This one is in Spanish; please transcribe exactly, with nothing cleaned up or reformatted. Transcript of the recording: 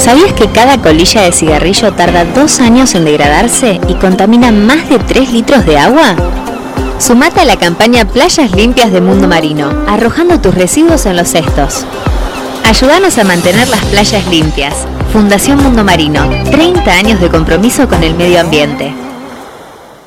¿Sabías que cada colilla de cigarrillo tarda dos años en degradarse y contamina más de tres litros de agua? Sumate a la campaña Playas Limpias de Mundo Marino, arrojando tus residuos en los cestos. Ayúdanos a mantener las playas limpias. Fundación Mundo Marino, treinta años de compromiso con el medio ambiente.